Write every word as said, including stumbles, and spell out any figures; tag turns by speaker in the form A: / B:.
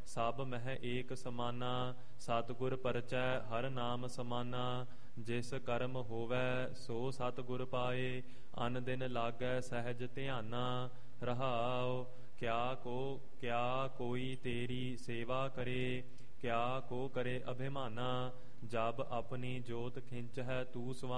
A: ਸਭ ਮਹਿ ਏਕ ਸਮਾਨਾ। ਸਤਿਗੁਰ ਪਰਚੈ ਹਰ ਨਾਮ ਸਮਾਨਾ। ਜਿਸ ਕਰਮ ਹੋਵੈ ਸੋ ਸਤਿਗੁਰ ਪਾਏ। ਅਨ ਦਿਨ ਲਾਗੈ ਸਹਿਜ ਧਿਆਨਾ। ਰਹਾਉ ਕਿਆ ਕੋ ਕਿਆ ਕੋਈ ਤੇਰੀ ਸੇਵਾ ਕਰੇ। ਕਿਆ ਕੋ ਕਰੇ ਅਭਿਮਾਨਾ। ਜਬ ਆਪਣੀ ਜੋਤ ਖਿੰਚ ਹੈ ਤੂ ਸਵਾ